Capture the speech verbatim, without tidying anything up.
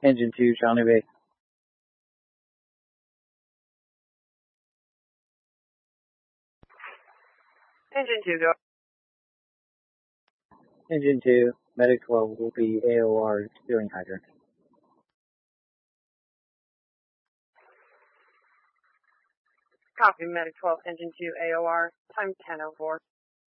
Engine two, Shawnee Bay. Engine two, go. Engine two, Medic twelve will be A O R steering hydrant. Copy, Medic twelve, Engine two, A O R, time ten oh four.